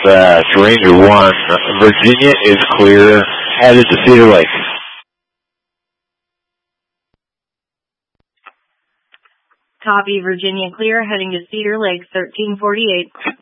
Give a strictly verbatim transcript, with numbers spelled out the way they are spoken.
Dispatch, Ranger one, Virginia is clear, headed to Cedar Lake. Copy, Virginia clear, heading to Cedar Lake, thirteen forty-eight.